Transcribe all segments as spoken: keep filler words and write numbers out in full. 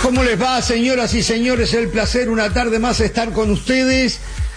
¿Cómo les va, señoras y señores? El placer una tarde más estar con ustedes.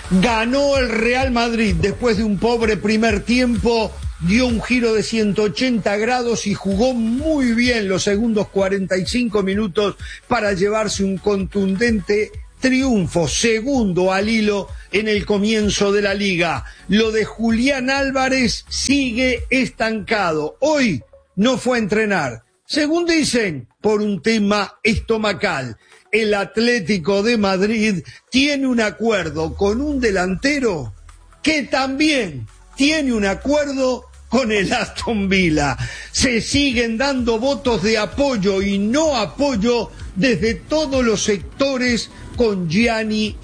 Ganó el Real Madrid después de un pobre primer tiempo, dio un giro de ciento ochenta grados y jugó muy bien los segundos cuarenta y cinco minutos para llevarse un contundente triunfo, segundo al hilo en el comienzo de la liga. Lo de Julián Álvarez sigue estancado. Hoy no fue a entrenar, según dicen, por un tema estomacal. El Atlético de Madrid tiene un acuerdo con un delantero que también tiene un acuerdo con el Aston Villa. Se siguen dando votos de apoyo y no apoyo desde todos los sectores con Gianni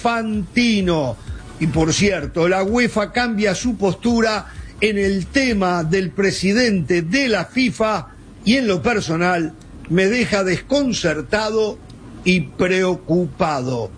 Infantino. Y por cierto, la UEFA cambia su postura en el tema del presidente de la FIFA y en lo personal me deja desconcertado y preocupado.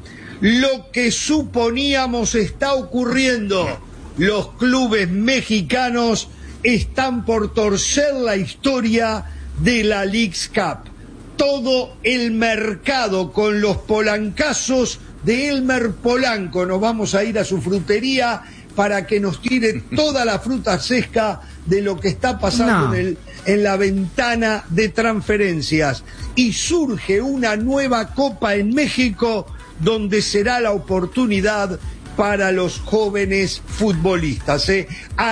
Lo que suponíamos está ocurriendo. Los clubes mexicanos están por torcer la historia de la Leagues Cup. Todo el mercado con los polancazos de Elmer Polanco. Nos vamos a ir a su frutería para que nos tire toda la fruta fresca de lo que está pasando no. en, el, en la ventana de transferencias. Y surge una nueva Copa en México donde será la oportunidad para los jóvenes futbolistas. ¿eh?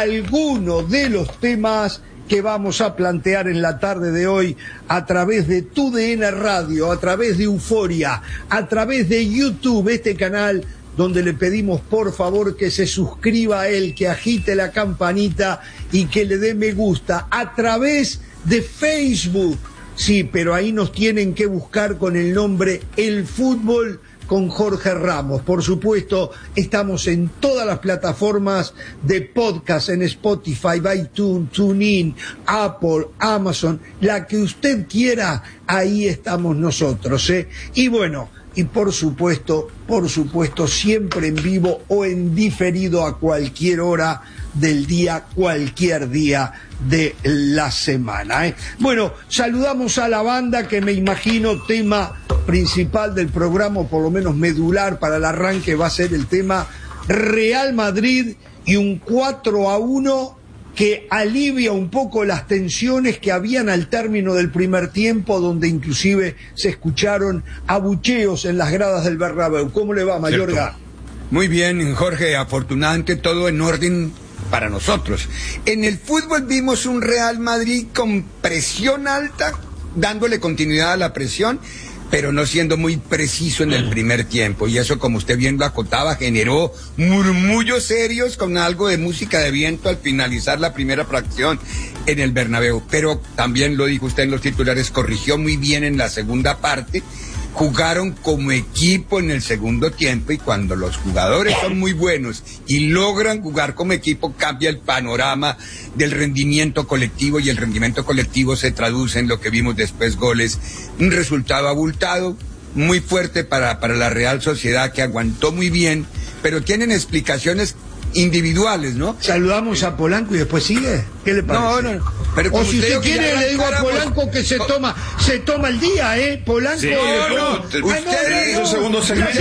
Algunos de los temas que vamos a plantear en la tarde de hoy a través de Tu D N Radio, a través de Euforia, a través de YouTube, este canal donde le pedimos por favor que se suscriba a él, que agite la campanita y que le dé me gusta, a través de Facebook. Sí, pero ahí nos tienen que buscar con el nombre El Fútbol con Jorge Ramos. Por supuesto, estamos en todas las plataformas de podcast, en Spotify, iTunes, TuneIn, Apple, Amazon, la que usted quiera, ahí estamos nosotros, ¿eh? Y bueno, y por supuesto, por supuesto, siempre en vivo o en diferido a cualquier hora del día, cualquier día de la semana, ¿eh? Bueno, saludamos a la banda que me imagino tema principal del programa, o por lo menos medular para el arranque, va a ser el tema Real Madrid y un cuatro a uno que alivia un poco las tensiones que habían al término del primer tiempo, donde inclusive se escucharon abucheos en las gradas del Bernabéu. ¿Cómo le va, Mayorga? Cierto. Muy bien, Jorge, afortunadamente todo en orden para nosotros. En el fútbol vimos un Real Madrid con presión alta, dándole continuidad a la presión, pero no siendo muy preciso en el primer tiempo, y eso, como usted bien lo acotaba, generó murmullos serios con algo de música de viento al finalizar la primera fracción en el Bernabéu. Pero también lo dijo usted en los titulares, corrigió muy bien en la segunda parte, jugaron como equipo en el segundo tiempo, y cuando los jugadores son muy buenos y logran jugar como equipo, cambia el panorama del rendimiento colectivo, y el rendimiento colectivo se traduce en lo que vimos después, goles, un resultado abultado, muy fuerte para, para la Real Sociedad, que aguantó muy bien, pero tienen explicaciones individuales, ¿no? Saludamos a Polanco y después sigue. ¿Qué le parece? No, no, pero o si usted quiere, le digo a Polanco que se toma, se toma el día, ¿eh? Polanco. Sí, no, no, usted dice un segundo segmento.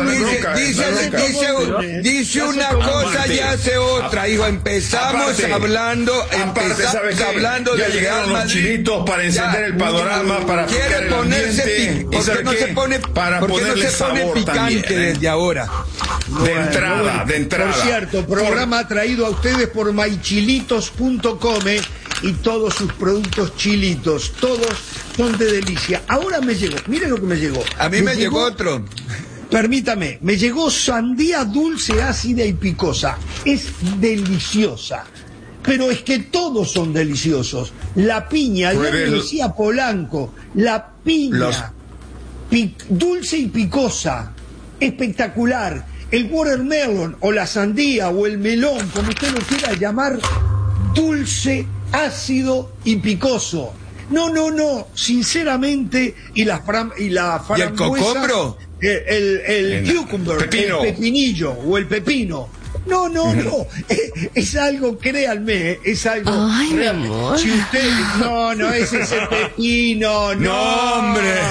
Dice, dice una cosa y hace otra, hijo. Empezamos aparte, hablando, empezamos hablando ya de llegaron los chilitos para encender ya, el panorama, para quiere ponerse, ¿por qué no se pone, para ¿por qué no se pone picante también, eh? Desde ahora? De entrada, de entrada. Por cierto, programa por... traído a ustedes por my chilitos punto com y todos sus productos chilitos, todos son de delicia. Ahora me llegó, miren lo que me llegó. A mí me, me llegó, llegó otro. Permítame, me llegó sandía dulce, ácida y picosa. Es deliciosa. Pero es que todos son deliciosos. La piña, ya me decía Polanco, la piña, Los... pic, dulce y picosa, espectacular. El watermelon o la sandía o el melón, como usted lo quiera llamar, dulce, ácido y picoso. No, no, no, sinceramente, y la fram, y la frambuesa, ¿y el cocobro? El, el, el, el cucumber, pepino. El pepinillo o el pepino. No, no, no, es, es algo, créanme, es algo. Ay, mi amor. Si usted, no, no es ese pepino, no. No, hombre,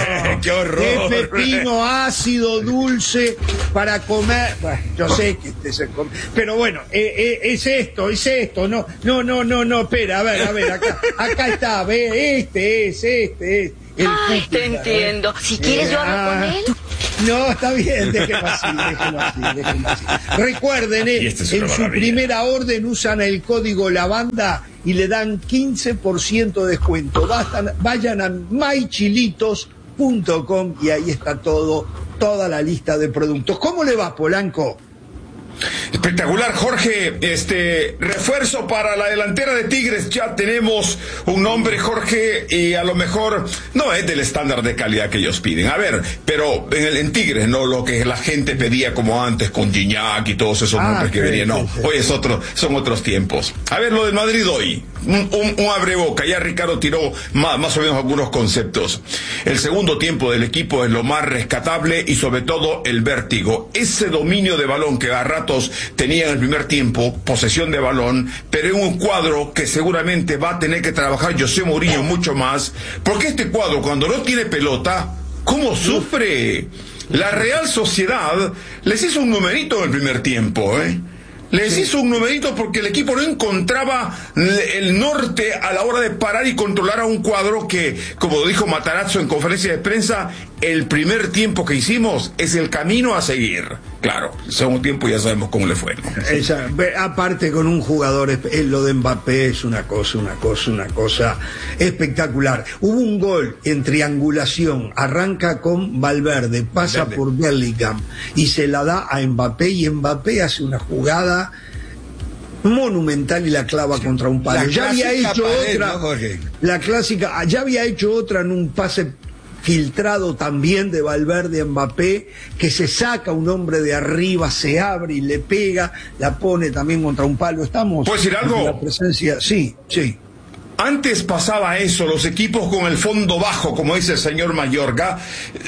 qué horror. de pepino ácido, dulce, para comer. Bueno, yo sé que este se come, pero bueno, eh, eh, es esto, es esto. No, no, no, no, no, espera, a ver, a ver, acá, acá está, ve, este es, este es. El Ay, cookie, te entiendo. Si quieres, yo hablo con él. No, está bien, déjelo así, déjelo así, déjelo así. Recuerden, eh, este es en una su maravilla. primera orden usan el código lavanda y le dan quince por ciento de descuento. Bastan, vayan a my chilitos punto com y ahí está todo, toda la lista de productos. ¿Cómo le va, Polanco? Espectacular, Jorge. Este refuerzo para la delantera de Tigres. Ya tenemos un nombre, Jorge, y a lo mejor no es del estándar de calidad que ellos piden. A ver, pero en, el, en Tigres, no lo que la gente pedía como antes con Gignac y todos esos Ah, nombres que sí, venían. No, sí, sí. hoy es otro, son otros tiempos. A ver, lo del Madrid hoy. Un, un, un abreboca. Ya Ricardo tiró más, más o menos algunos conceptos. El segundo tiempo del equipo es lo más rescatable y sobre todo el vértigo. Ese dominio de balón que a ratos tenía en el primer tiempo, posesión de balón, pero en un cuadro que seguramente va a tener que trabajar José Mourinho mucho más, porque este cuadro cuando no tiene pelota, ¿cómo sufre? La Real Sociedad les hizo un numerito en el primer tiempo, ¿eh? Les sí. hizo un numerito porque el equipo no encontraba el norte a la hora de parar y controlar a un cuadro que, como dijo Matarazzo en conferencia de prensa, el primer tiempo que hicimos es el camino a seguir. Claro, el segundo tiempo ya sabemos cómo le fue, ¿no? Esa, aparte con un jugador, eh, lo de Mbappé es una cosa, una cosa, una cosa espectacular. Hubo un gol en triangulación, arranca con Valverde, pasa Valverde. por Bellingham y se la da a Mbappé y Mbappé hace una jugada monumental y la clava sí. contra un palo. Ya había hecho pared, otra, ¿no, Jorge? La clásica, ya había hecho otra en un pase filtrado también de Valverde a Mbappé, que se saca un hombre de arriba, se abre y le pega, la pone también contra un palo. Estamos. ¿Puedo decir algo? La presencia, sí, sí. Antes pasaba eso, los equipos con el fondo bajo, como dice el señor Mayorga,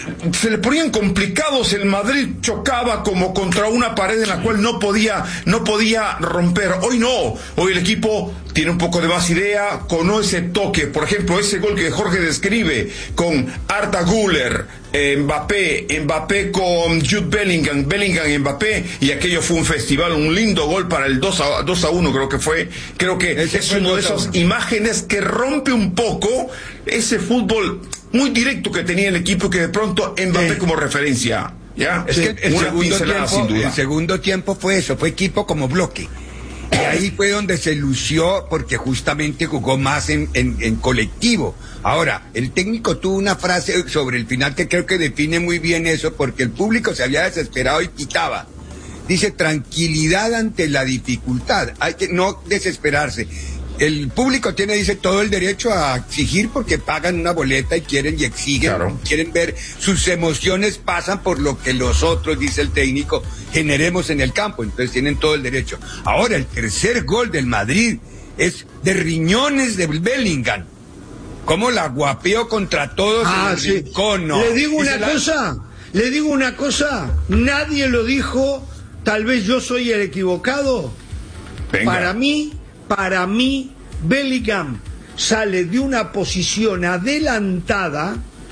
se le ponían complicados, el Madrid chocaba como contra una pared en la cual no podía, no podía romper. Hoy no, hoy el equipo tiene un poco de más idea, conoce toque. Por ejemplo, ese gol que Jorge describe con Arda Güler, eh, Mbappé, Mbappé con Jude Bellingham, Bellingham y Mbappé, y aquello fue un festival, un lindo gol para el dos a uno creo que fue. Creo que ese es una de esas imágenes que rompe un poco ese fútbol muy directo que tenía el equipo, que de pronto Mbappé sí. como referencia, ¿ya? Es que el una segundo, tiempo, sin duda. el segundo tiempo fue eso, fue equipo como bloque. Y ahí fue donde se lució porque justamente jugó más en, en, en colectivo. Ahora, el técnico tuvo una frase sobre el final que creo que define muy bien eso, porque el público se había desesperado y quitaba. Dice, tranquilidad ante la dificultad, hay que no desesperarse. El público tiene, dice, todo el derecho a exigir porque pagan una boleta y quieren y exigen, claro. quieren ver, sus emociones pasan por lo que los otros, dice el técnico, generemos en el campo, entonces tienen todo el derecho. Ahora, el tercer gol del Madrid es de riñones de Bellingham. ¿Cómo la guapeó contra todos ah, en el sí. rincón? No. Le digo una la... cosa, le digo una cosa, nadie lo dijo, tal vez yo soy el equivocado. Venga. Para mí... Para mí, Bellingham sale de una posición adelantada,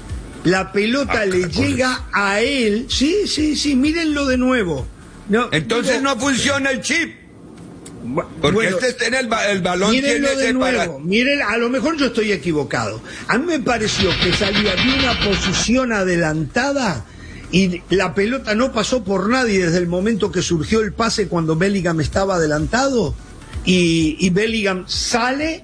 la pelota ah, le llega a él. Sí, sí, sí, mírenlo de nuevo. No, Entonces digo, no funciona el chip. Porque bueno, este está en el, el balón. Mírenlo tiene de nuevo. Para... Miren, a lo mejor yo estoy equivocado. A mí me pareció que salía de una posición adelantada y la pelota no pasó por nadie desde el momento que surgió el pase cuando Bellingham estaba adelantado. Y, y Bellingham sale,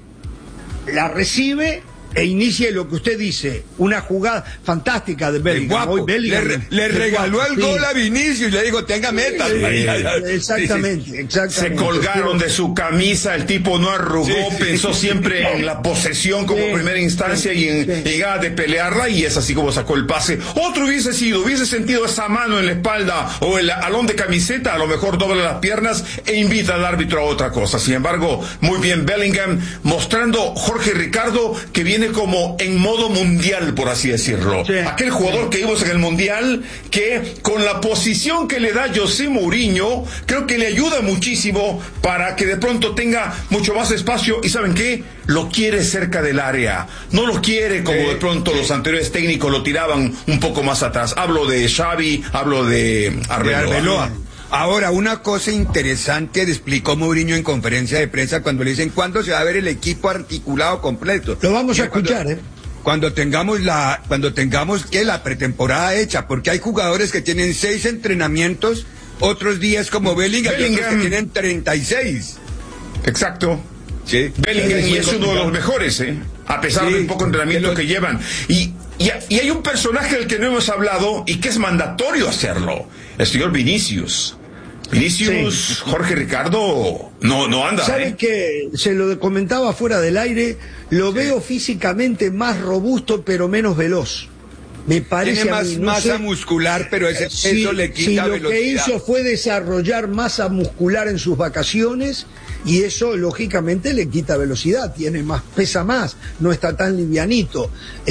la recibe e inicia lo que usted dice, una jugada fantástica de Bellingham. Hoy Bellingham le, le regaló guapo, el sí. gol a Vinicius y le dijo, tenga meta. Sí, exactamente, sí, sí. exactamente. Se colgaron de su camisa, el tipo no arrugó, sí, sí. pensó siempre en la posesión como sí, primera instancia sí, y en sí. llegar de pelearla, y es así como sacó el pase. Otro hubiese sido, hubiese sentido esa mano en la espalda o el alón de camiseta, a lo mejor dobla las piernas e invita al árbitro a otra cosa. Sin embargo, muy bien Bellingham, mostrando Jorge Ricardo que viene viene como en modo mundial, por así decirlo. Sí. Aquel jugador que vimos en el mundial, que con la posición que le da José Mourinho, creo que le ayuda muchísimo para que de pronto tenga mucho más espacio. ¿Y saben qué? Lo quiere cerca del área. No lo quiere como Sí. de pronto los anteriores técnicos lo tiraban un poco más atrás. Hablo de Xavi, hablo de Arbeloa. De Arbeloa. Ahora, una cosa interesante explicó Mourinho en conferencia de prensa cuando le dicen cuándo se va a ver el equipo articulado completo. Lo vamos a Y cuando- escuchar, ¿eh? Cuando tengamos la, cuando tengamos que la pretemporada hecha, porque hay jugadores que tienen seis entrenamientos, otros días como Bellingham, y otros Bellingham. que tienen treinta y seis. Exacto. Sí. Bellingham Sí, y sí, es uno de complicado. los mejores, ¿eh? A pesar Sí, del poco entrenamiento que lo- que llevan. Y, y, y hay un personaje del que no hemos hablado y que es mandatorio hacerlo. El señor Vinicius. Vinicius, Sí. Jorge Ricardo, no, no anda, ¿Sabe ¿eh? que se lo comentaba fuera del aire? Lo veo físicamente más robusto, pero menos veloz. Me parece Tiene a más mí, no masa sé, muscular, pero ese, si, eso le si quita lo que velocidad. hizo fue desarrollar masa muscular en sus vacaciones y eso lógicamente le quita velocidad, tiene más, pesa más, no está tan livianito,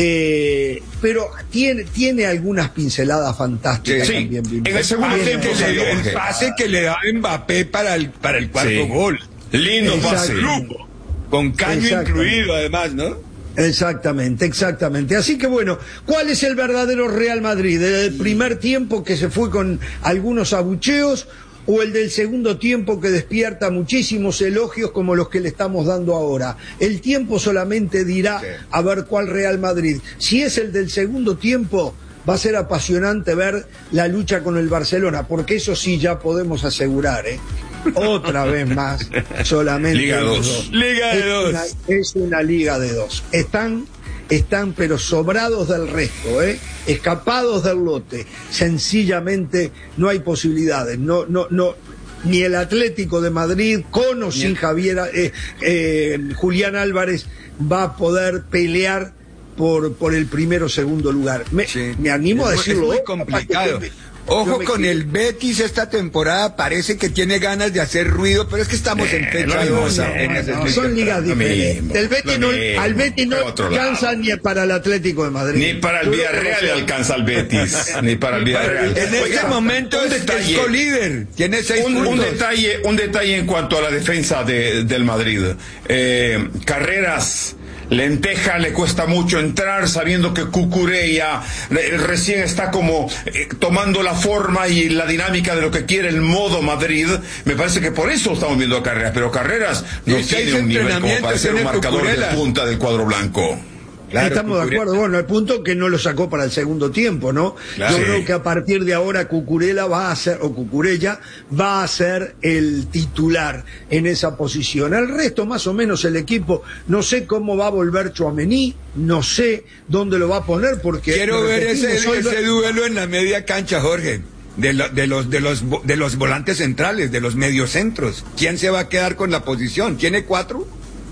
eh, pero tiene, tiene algunas pinceladas fantásticas Sí, también. en el segundo Pase tiempo que se le- dio, el Jorge. pase que le da Mbappé para el, para el cuarto Sí. gol. Lindo Exacto. pase. Grupo. Con caño Exacto. incluido, además, ¿no? Exactamente, exactamente. Así que bueno, ¿cuál es el verdadero Real Madrid? ¿El del primer tiempo que se fue con algunos abucheos o el del segundo tiempo que despierta muchísimos elogios como los que le estamos dando ahora? El tiempo solamente dirá Sí. a ver cuál Real Madrid. Si es el del segundo tiempo, va a ser apasionante ver la lucha con el Barcelona, porque eso sí ya podemos asegurar, ¿eh? Otra vez más, solamente Liga los dos. Liga de es dos. Una, es una liga de dos. Están, están pero sobrados del resto, ¿eh? Escapados del lote. Sencillamente no hay posibilidades. No, no, no. Ni el Atlético de Madrid, con o sin Javier, eh, eh, Julián Álvarez, va a poder pelear por, por el primero o segundo lugar. Me, Sí. me animo a Es muy- decirlo. Es ¿eh? muy Capaz complicado. que me- Ojo yo me con equivoco. el Betis esta temporada, parece que tiene ganas de hacer ruido, pero es que estamos en Eh, fecha no, de no, goza, no, en esas No, ligas. son ligas Lo diferentes. mismo, El Betis lo no- mismo, al Betis no fue a otro lado. alcanza ni para el Atlético de Madrid. Ni para el Tú lo Villarreal le conoces. alcanza al Betis. Ni para el Villarreal. En este Oiga, momento un es, detalle. es colíder, tiene seis Un, un puntos. detalle, un detalle en cuanto a la defensa de- del Madrid. Eh, Carreras, Lenteja le cuesta mucho entrar sabiendo que Cucurella eh, recién está como eh, tomando la forma y la dinámica de lo que quiere el modo Madrid. Me parece que por eso estamos viendo a Carreras, pero Carreras no Y seis tiene un nivel como para entrenamientos ser un tiene marcador de Cucurella. punta del cuadro blanco. Claro, Estamos de Cucurella. acuerdo. Bueno, el punto que no lo sacó para el segundo tiempo, ¿no? Claro. Yo Sí. creo que a partir de ahora Cucurella va a ser, o Cucurella va a ser el titular en esa posición. El resto, más o menos, el equipo, no sé cómo va a volver Tchouaméni, no sé dónde lo va a poner, porque Quiero ver ese, repetimos, hoy- ese duelo en la media cancha, Jorge. De, lo- de los de los vo- de los volantes centrales, de los mediocentros. ¿Quién se va a quedar con la posición? ¿Tiene cuatro?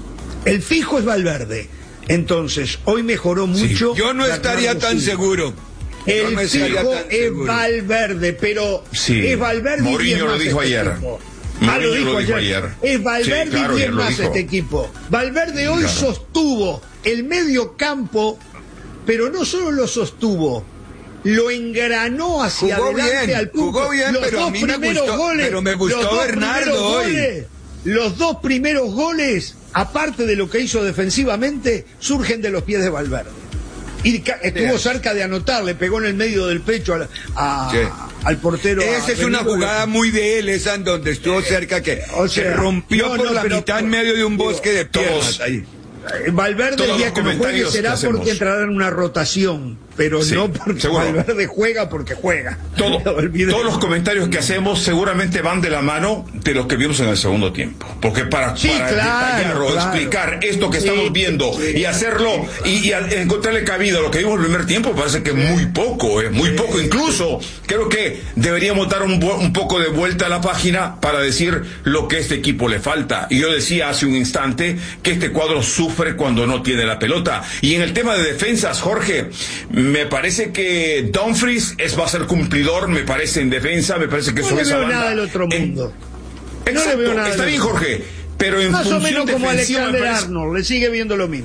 El fijo es Valverde. Entonces, hoy mejoró mucho. Yo no estaría Bernardo tan Silva. seguro. Yo El no estaría fijo tan es seguro. Valverde, pero Sí. es Valverde y Mourinho diez lo más dijo este ayer. equipo. Ah, lo Mourinho dijo, lo dijo ayer. ayer. Es Valverde Sí, claro, y diez ayer lo más dijo. este equipo. Valverde hoy Claro. sostuvo el medio campo, pero no solo lo sostuvo, lo engranó hacia Jugó adelante bien, al punto. jugó bien, los pero a dos mí me primeros gustó- goles, pero me gustó los dos Bernardo primeros hoy. goles, los dos primeros goles, aparte de lo que hizo defensivamente, surgen de los pies de Valverde. Y ca- estuvo Sí. cerca de anotar, le pegó en el medio del pecho al, a- Sí. al portero. a Esa es una Benito. jugada muy de él, esa en donde estuvo cerca, que o se sea, rompió no, por no, la pero- mitad en medio de un digo, bosque de piernas. todos- Ahí. Eh, Valverde Todos el día los que no juegue comentarios será que hacemos. porque entrará en una rotación, pero Sí, no porque seguro. Valverde juega porque juega. Todo- No olviden. todos los comentarios que hacemos seguramente van de la mano de lo que vimos en el segundo tiempo. Porque para, Sí, para claro, detallar o claro. explicar esto que Sí, estamos viendo sí. y hacerlo y, y al- encontrarle cabida a lo que vimos en el primer tiempo, parece que muy poco, eh, muy poco. Incluso creo que deberíamos dar un, bu- un poco de vuelta a la página para decir lo que a este equipo le falta. Y yo decía hace un instante que este cuadro sufre cuando no tiene la pelota. Y en el tema de defensas, Jorge, me parece que Dumfries es, va a ser cumplidor, me parece, en defensa, me parece que No sobre le esa veo banda. nada del otro En- mundo. Exacto, No le veo nada está del bien, otro Jorge, pero en Más o función menos como defensiva me Alexander parece- Arnold, le sigue viendo lo mismo.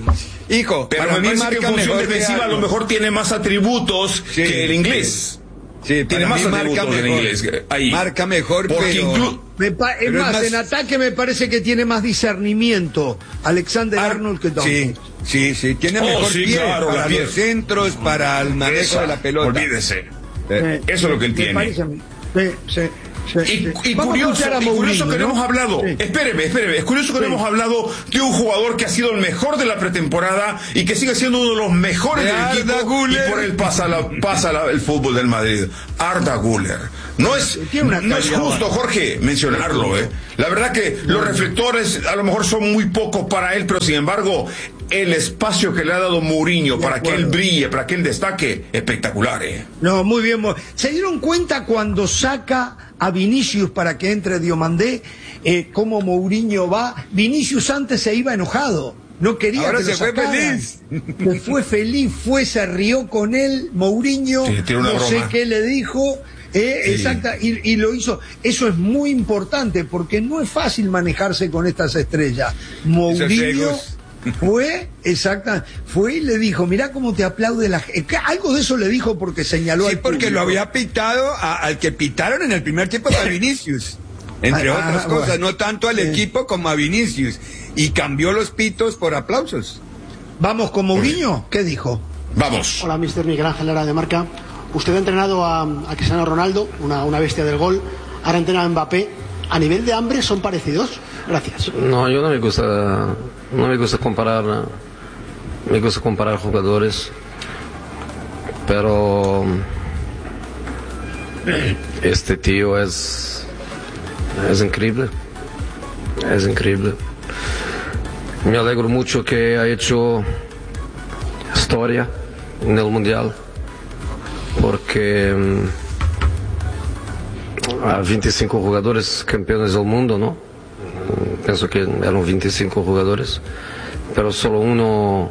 Hijo, pero para me mí parece que en marca función mejor defensiva a Real. lo mejor tiene más atributos Sí, que el sí. inglés. Sí, Tiene para más mí marca atributos en mejor. inglés. Ahí. Marca mejor, Porque pero... inclu- Me pa- es Pero es más, más- en ataque me parece que tiene más discernimiento Alexander Ar- Arnold que Tom. Sí, sí, sí, tiene Oh, mejor sí, pie claro, para la pie. los centros, para el manejo Esa, de la pelota. olvídese. Eh, Eso es lo que él Me tiene. parece a mí. Sí, sí, sí, Y, sí. y Vamos a curioso, escuchar a y curioso Mourinho, que no hemos hablado, Sí. espéreme, espéreme, es curioso que no Sí. hemos hablado de un jugador que ha sido el mejor de la pretemporada y que sigue siendo uno de los mejores De del Arda equipo Güler. y por él pasa, la, pasa la- el fútbol del Madrid. Arda Güler. No es, Tiene una no es calidad justo, bárbara. Jorge, mencionarlo, ¿eh? La verdad que los reflectores a lo mejor son muy pocos para él, pero sin embargo, el espacio que le ha dado Mourinho para que él acuerdo. brille, para que él destaque, espectacular, ¿eh? No, muy bien. Mo- ¿Se dieron cuenta cuando saca a Vinicius para que entre Diomandé, eh, cómo Mourinho va? Vinicius antes se iba enojado, no quería Ahora que se lo fue sacaran. feliz. Se fue feliz, fue, se rió con él, Mourinho, Sí, tiene una no sé broma. qué le dijo. Eh, Sí. Exacta, y, y lo hizo. Eso es muy importante porque no es fácil manejarse con estas estrellas. Mourinho egos. fue, exacta, fue y le dijo, mirá cómo te aplaude la gente. Algo de eso le dijo porque señaló Sí, al porque público. lo había pitado a- al que pitaron en el primer tiempo fue a Vinicius. Entre Ah, otras ah, cosas, bueno. no tanto al Sí. equipo como a Vinicius. Y cambió los pitos por aplausos. Vamos con Mourinho, ¿qué dijo? Vamos. Hola, mister Miguel Ángel Lara de Marca. Usted ha entrenado a, a Cristiano Ronaldo, una, una bestia del gol. Ahora entrena a Mbappé. ¿A nivel de hambre son parecidos? Gracias. No, yo no me gusta, no me gusta comparar, me gusta comparar jugadores, pero este tío es, es increíble, es increíble. Me alegro mucho que ha hecho historia en el Mundial, porque mm, a veinticinco jugadores campeones del mundo, ¿no? Pienso que eran veinticinco jugadores, pero solo uno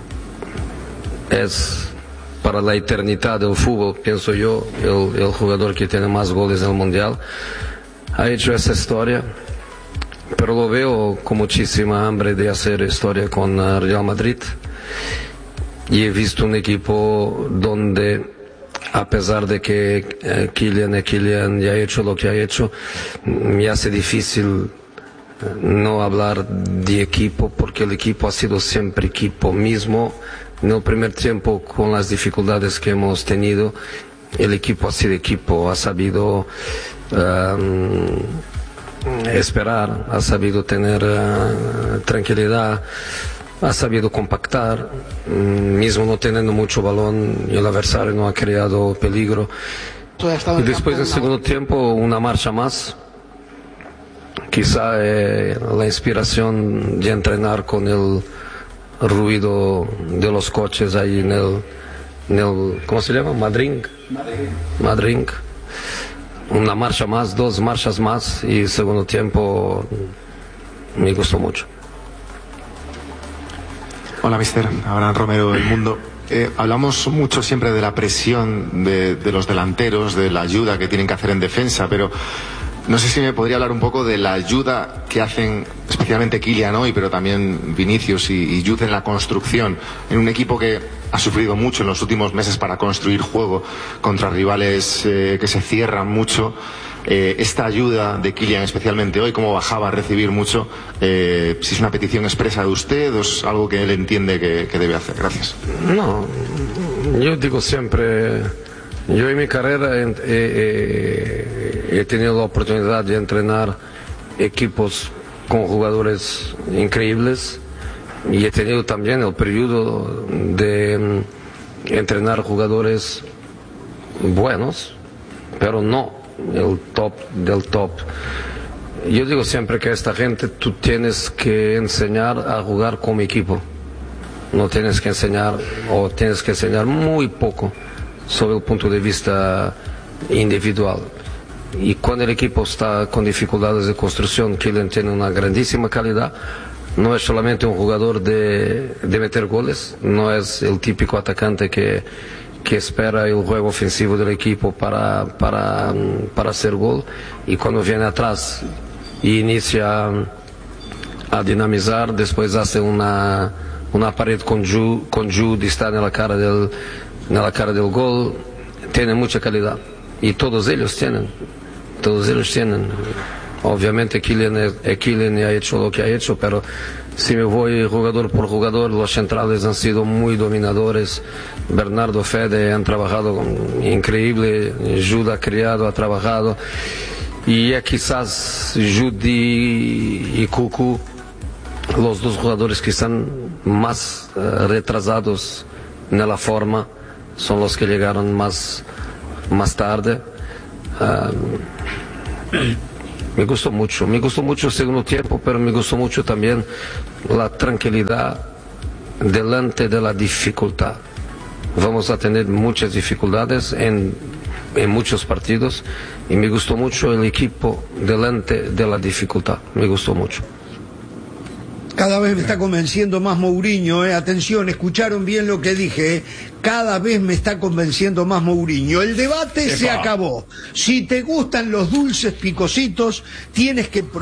es para la eternidad del fútbol, pienso yo, el, el jugador que tiene más goles en el Mundial. Ha hecho esa historia, pero lo veo con muchísima hambre de hacer historia con uh, Real Madrid. Y he visto un equipo donde, a pesar de que eh, Kylian, Kylian ya ha hecho lo que ha hecho, me hace difícil no hablar de equipo, porque el equipo ha sido siempre equipo mismo. En el primer tiempo, con las dificultades que hemos tenido, el equipo ha sido equipo, ha sabido um, esperar, ha sabido tener uh, tranquilidad, ha sabido compactar, um, mismo no teniendo mucho balón, el adversario no ha creado peligro. Ha estado Y en después, en campo el segundo una- tiempo, una marcha más. Quizá eh, la inspiración de entrenar con el ruido de los coches ahí en el, en el ¿cómo se llama? Madrid. Madrid. Una marcha más, dos marchas más, y segundo tiempo me gustó mucho. Hola, mister. Abraham Romero del Mundo. Eh, hablamos mucho siempre de la presión de, de los delanteros, de la ayuda que tienen que hacer en defensa, pero no sé si me podría hablar un poco de la ayuda que hacen especialmente Kylian hoy, pero también Vinicius y, y Jude en la construcción, en un equipo que ha sufrido mucho en los últimos meses para construir juego contra rivales eh, que se cierran mucho. Eh, esta ayuda de Kylian, especialmente hoy, como bajaba a recibir mucho, eh, si es una petición expresa de usted o es algo que él entiende que, que debe hacer. Gracias. No, yo digo siempre, yo en mi carrera he, he- he tenido la oportunidad de entrenar equipos con jugadores increíbles y he tenido también el periodo de mm, entrenar jugadores buenos, pero no el top del top. Yo digo siempre que a esta gente tú tienes que enseñar a jugar como equipo. No tienes que enseñar, o tienes que enseñar muy poco sobre el punto de vista individual. Y cuando el equipo está con dificultades de construcción, Kylian tiene una grandísima calidad. No es solamente un jugador de, de meter goles, no es el típico atacante que, que espera el juego ofensivo del equipo para, para, para hacer gol. Y cuando viene atrás y inicia a dinamizar, después hace una una pared con Jude, con Jude está en la cara del, en la cara del gol, tiene mucha calidad. Y todos ellos tienen, todos ellos tienen. Obviamente Kylian, Kylian ha hecho lo que ha hecho, pero si me voy jugador por jugador, los centrales han sido muy dominadores. Bernardo, Fede han trabajado increíble, Jude ha criado, ha trabajado. Y ya quizás Jude y Cucu, los dos jugadores que están más uh, retrasados en la forma, son los que llegaron más, más tarde. Uh, Me gustó mucho, me gustó mucho el segundo tiempo, pero me gustó mucho también la tranquilidad delante de la dificultad. Vamos a tener muchas dificultades en, en muchos partidos y me gustó mucho el equipo delante de la dificultad, me gustó mucho. Cada vez me está convenciendo más Mourinho, eh. Atención, escucharon bien lo que dije, eh. Cada vez me está convenciendo más Mourinho. El debate Epa. se acabó. Si te gustan los dulces picositos, tienes que